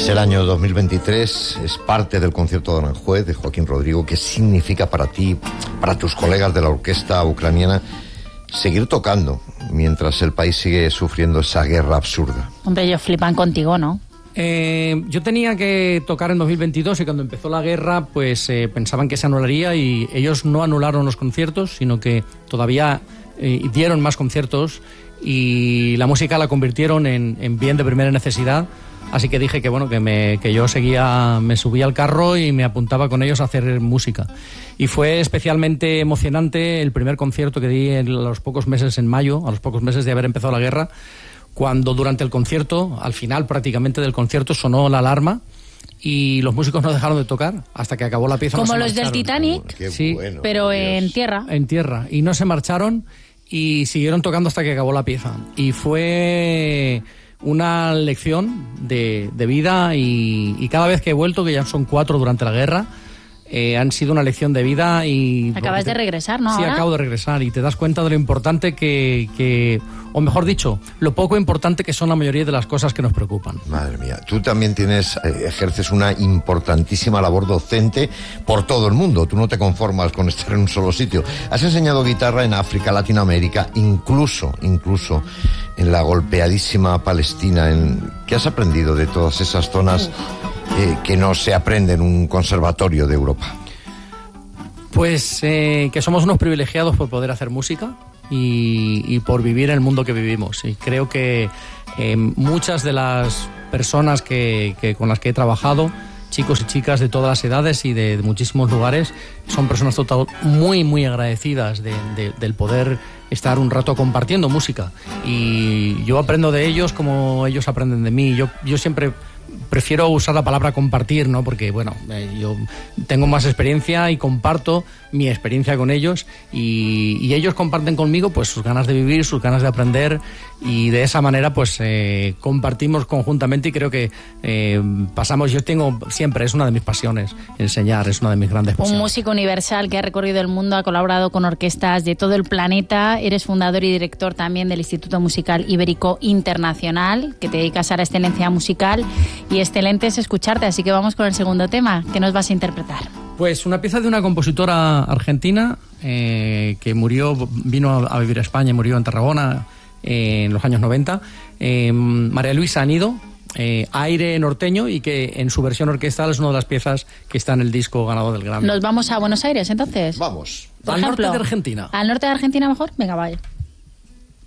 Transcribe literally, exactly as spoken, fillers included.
Es el año dos mil veintitrés, es parte del concierto de Aranjuez de Joaquín Rodrigo. ¿Qué significa para ti, para tus colegas de la orquesta ucraniana, seguir tocando mientras el país sigue sufriendo esa guerra absurda? Hombre, ellos flipan contigo, ¿no? Eh, yo tenía que tocar en dos mil veintidós y cuando empezó la guerra pues eh, pensaban que se anularía y ellos no anularon los conciertos, sino que todavía eh, dieron más conciertos y la música la convirtieron en, en bien de primera necesidad. Así que dije que bueno que, me, que yo seguía, me subía al carro y me apuntaba con ellos a hacer música. Y fue especialmente emocionante el primer concierto que di en los pocos meses en mayo, a los pocos meses de haber empezado la guerra, cuando durante el concierto, al final prácticamente del concierto, sonó la alarma y los músicos no dejaron de tocar hasta que acabó la pieza. Como no los del Titanic, Qué sí, bueno, pero Dios. en tierra. En tierra. Y no se marcharon y siguieron tocando hasta que acabó la pieza. Y fue una lección de, de vida y, y cada vez que he vuelto, que ya son cuatro durante la guerra, eh, han sido una lección de vida y... Acabas te, de regresar, ¿no? Sí, ahora. acabo de regresar y te das cuenta de lo importante que, que... o mejor dicho, lo poco importante que son la mayoría de las cosas que nos preocupan. Madre mía, tú también tienes, eh, ejerces una importantísima labor docente por todo el mundo. Tú no te conformas con estar en un solo sitio. Has enseñado guitarra en África, Latinoamérica, incluso, incluso en la golpeadísima Palestina. En... ¿Qué has aprendido de todas esas zonas eh, que no se aprende en un conservatorio de Europa? Pues eh, que somos unos privilegiados por poder hacer música y, y por vivir en el mundo que vivimos. Y creo que eh, muchas de las personas que, que con las que he trabajado, chicos y chicas de todas las edades y de, de muchísimos lugares, son personas total, muy, muy agradecidas de, de, del poder estar un rato compartiendo música. Y yo aprendo de ellos como ellos aprenden de mí. Yo, yo siempre prefiero usar la palabra compartir, ¿no? Porque, bueno, eh, yo tengo más experiencia y comparto mi experiencia con ellos y, y ellos comparten conmigo pues sus ganas de vivir, sus ganas de aprender y de esa manera pues eh, compartimos conjuntamente y creo que eh, pasamos, yo tengo siempre, es una de mis pasiones, enseñar, es una de mis grandes pasiones. Un músico universal que ha recorrido el mundo, ha colaborado con orquestas de todo el planeta, eres fundador y director también del Instituto Musical Ibérico Internacional, que te dedicas a la excelencia musical y excelente es escucharte, así que vamos con el segundo tema, ¿qué nos vas a interpretar? Pues una pieza de una compositora argentina eh, que murió, vino a vivir a España y murió en Tarragona eh, en los años noventa, eh, María Luisa Anido, eh, aire norteño, y que en su versión orquestal es una de las piezas que está en el disco ganador del Grammy. ¿Nos vamos a Buenos Aires entonces? Vamos. Por Al ejemplo, norte de Argentina. ¿Al norte de Argentina mejor? Venga, vaya.